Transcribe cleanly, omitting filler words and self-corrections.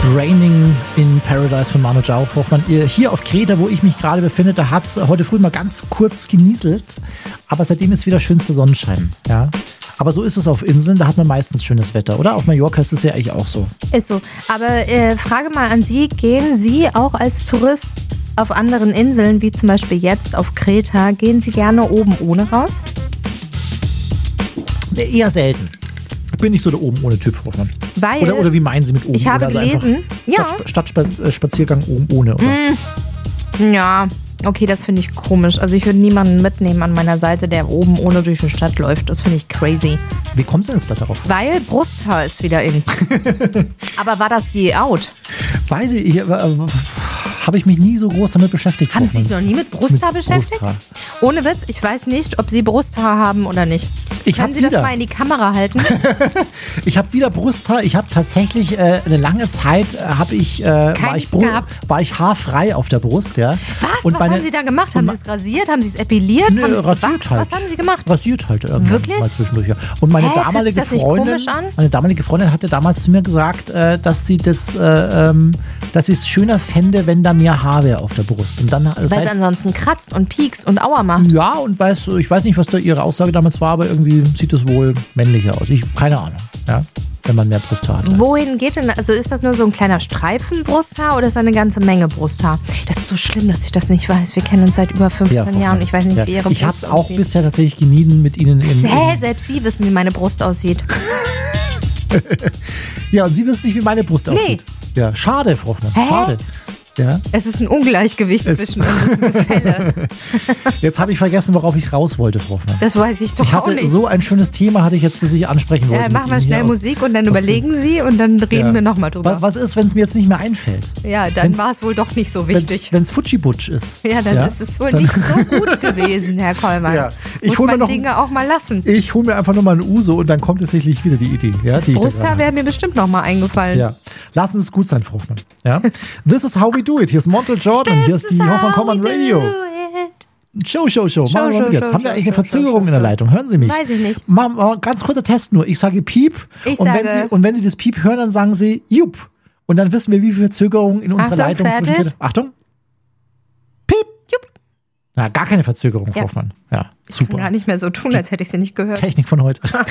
Raining in Paradise von Manu Chao, Hoffmann. Hier auf Kreta, wo ich mich gerade befinde, da hat es heute früh mal ganz kurz genieselt, aber seitdem ist wieder schönster Sonnenschein. Ja. Aber so ist es auf Inseln, da hat man meistens schönes Wetter, oder? Auf Mallorca ist es ja eigentlich auch so. Ist so. Aber Frage mal an Sie, gehen Sie auch als Tourist auf anderen Inseln, wie zum Beispiel jetzt auf Kreta, gehen Sie gerne oben ohne raus? Eher selten. Ich bin nicht so der oben ohne Typ, Hoffmann. Weil oder wie meinen Sie mit oben? Ich habe oder gelesen, ja. Stadtspaziergang oben ohne, oder? Ja, okay, das finde ich komisch. Also ich würde niemanden mitnehmen an meiner Seite, der oben ohne durch die Stadt läuft. Das finde ich crazy. Wie kommst du denn da darauf? Weil Brusthaar ist wieder in. Aber war das je out? Weiß ich, habe ich mich nie so groß damit beschäftigt. Haben Sie sich noch nie mit Brusthaar beschäftigt? Brusthaar. Ohne Witz, ich weiß nicht, ob Sie Brusthaar haben oder nicht. Können Sie das mal in die Kamera halten? Ich habe wieder Brusthaar. Ich habe tatsächlich eine lange Zeit war ich haarfrei auf der Brust. Ja. Was? Was haben Sie da gemacht? Haben Sie es rasiert? Haben Sie es epiliert? Nee, rasiert halt. Was haben Sie gemacht? Rasiert halt irgendwann. Wirklich? Mal zwischendurch. Ja. Und meine damalige Freundin hatte damals zu mir gesagt, dass sie es schöner fände, wenn da mehr Haar wäre auf der Brust. Und dann, weil es ansonsten kratzt und piekst und Aua macht. Ja, und ich weiß nicht, was da ihre Aussage damals war, aber irgendwie sieht es wohl männlicher aus. Keine Ahnung, ja, wenn man mehr Brusthaar hat. Wohin geht denn, also ist das nur so ein kleiner Streifen Brusthaar oder ist das eine ganze Menge Brusthaar? Das ist so schlimm, dass ich das nicht weiß. Wir kennen uns seit über 15 Jahren. Ich weiß nicht, wie Ihre Brust aussieht. Ich habe es auch bisher tatsächlich gemieden mit Ihnen. Selbst Sie wissen, wie meine Brust aussieht. Ja, und Sie wissen nicht, wie meine Brust aussieht. Ja, schade, Frau Hoffmann, schade. Ja. Es ist ein Ungleichgewicht zwischen uns Gefälle. Jetzt habe ich vergessen, worauf ich raus wollte, Frau Hoffmann. Das weiß ich doch auch nicht. Ich hatte so ein schönes Thema, das ich ansprechen wollte. Ja, machen wir schnell Musik und dann überlegen Sie und dann reden wir nochmal drüber. Was ist, wenn es mir jetzt nicht mehr einfällt? Ja, dann war es wohl doch nicht so wichtig. Wenn es Futschibutsch ist. Ja, dann ist es wohl nicht so gut gewesen, Herr Kollmann. Ja. Muss man Dinge auch mal lassen. Ich hole mir einfach nur mal eine Uso und dann kommt tatsächlich wieder die Idee. Ja, Brusthaar wäre mir bestimmt nochmal eingefallen. Ja. Lassen es gut sein, Frau Hoffmann. Ja? This is how we do it. Hier ist Montel Jordan, hier ist die Hoffmann Common Radio. Show. Haben wir eigentlich eine Verzögerung in der Leitung? Hören Sie mich? Weiß ich nicht. Mal ganz kurzer Test nur. Ich sage Piep. Wenn Sie das Piep hören, dann sagen Sie Jup. Und dann wissen wir, wie viel Verzögerung in unserer Leitung zwischen. Achtung. Piep. Jup. Na, gar keine Verzögerung, Frau Hoffmann. Ja, super. Ich kann gar nicht mehr so tun, als hätte ich sie nicht gehört. Technik von heute.